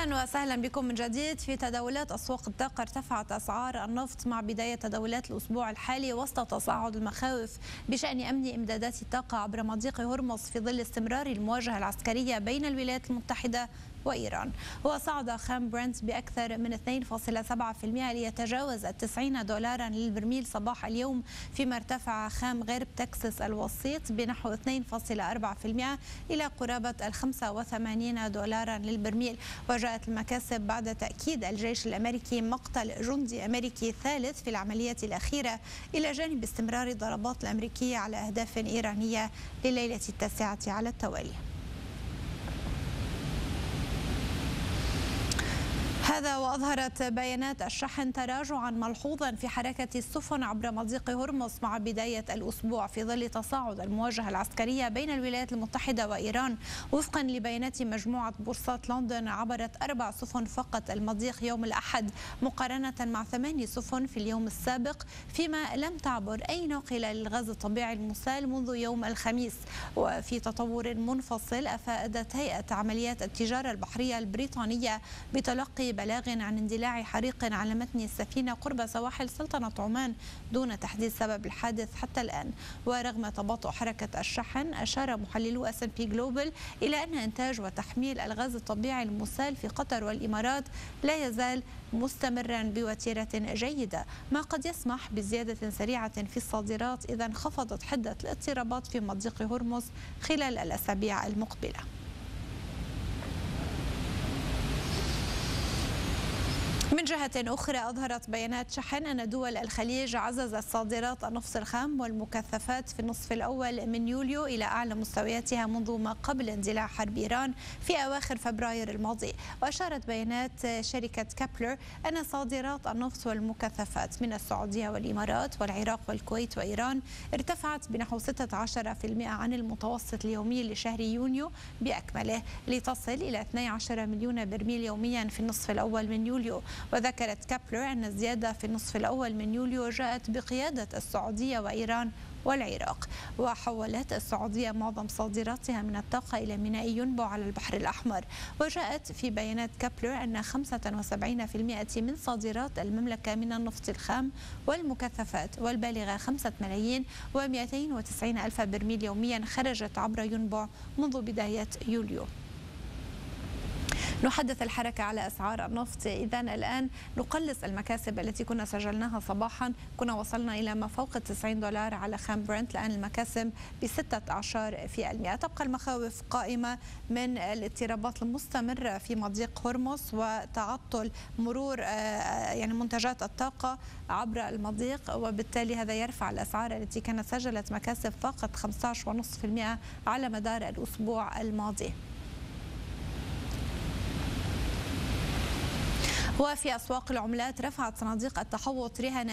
أهلا وسهلا بكم من جديد. في تداولات أسواق الطاقة ارتفعت أسعار النفط مع بداية تداولات الأسبوع الحالي وسط تصاعد المخاوف بشأن أمن إمدادات الطاقة عبر مضيق هرمز في ظل استمرار المواجهة العسكرية بين الولايات المتحدة وإيران. وصعد خام برنت بأكثر من 2.7% ليتجاوز $90 للبرميل صباح اليوم، فيما ارتفع خام غرب تكساس الوسيط بنحو 2.4% إلى قرابة $85 للبرميل. وجاءت المكاسب بعد تأكيد الجيش الأمريكي مقتل جندي أمريكي ثالث في العملية الأخيرة، إلى جانب استمرار الضربات الأمريكية على أهداف إيرانية لليلة التاسعة على التوالي. هذا وأظهرت بيانات الشحن تراجعا ملحوظا في حركة السفن عبر مضيق هرمز مع بداية الأسبوع في ظل تصاعد المواجهة العسكرية بين الولايات المتحدة وإيران. وفقا لبيانات مجموعة بورصات لندن، عبرت 4 سفن فقط المضيق يوم الأحد مقارنة مع 8 سفن في اليوم السابق، فيما لم تعبر أي ناقلة للغاز الطبيعي المسال منذ يوم الخميس. وفي تطور منفصل، أفادت هيئة عمليات التجارة البحرية البريطانية بتلقي بلاغ عن اندلاع حريق على متن السفينة قرب سواحل سلطنة عمان دون تحديد سبب الحادث حتى الآن. ورغم تباطؤ حركة الشحن، أشار محللو S&P Global إلى أن إنتاج وتحميل الغاز الطبيعي المسال في قطر والإمارات لا يزال مستمرا بوتيرة جيدة، ما قد يسمح بزيادة سريعة في الصادرات إذا انخفضت حدة الاضطرابات في مضيق هرمز خلال الأسابيع المقبلة. من جهة أخرى، أظهرت بيانات شحن أن دول الخليج عززت صادرات النفط الخام والمكثفات في النصف الأول من يوليو إلى أعلى مستوياتها منذ ما قبل اندلاع حرب إيران في أواخر فبراير الماضي. وأشارت بيانات شركة كابلر أن صادرات النفط والمكثفات من السعودية والإمارات والعراق والكويت وإيران ارتفعت بنحو 16% عن المتوسط اليومي لشهر يونيو بأكمله، لتصل إلى 12 مليون برميل يوميا في النصف الأول من يوليو. وذكرت كابلر أن الزيادة في النصف الأول من يوليو جاءت بقيادة السعودية وإيران والعراق. وحولت السعودية معظم صادراتها من الطاقة إلى ميناء ينبع على البحر الأحمر. وجاءت في بيانات كابلر أن 75% من صادرات المملكة من النفط الخام والمكثفات والبالغة 5,290,000 برميل يوميا خرجت عبر ينبع منذ بداية يوليو. نحدث الحركة على أسعار النفط. إذن الآن نقلص المكاسب التي كنا سجلناها صباحا، كنا وصلنا إلى ما فوق $90 على خام برنت، الآن المكاسب ب16%. تبقى المخاوف قائمة من الاضطرابات المستمرة في مضيق هرمز وتعطل مرور منتجات الطاقة عبر المضيق، وبالتالي هذا يرفع الأسعار التي كانت سجلت مكاسب فقط 15.5% على مدار الأسبوع الماضي. وفي أسواق العملات، رفعت صناديق التحوط رهان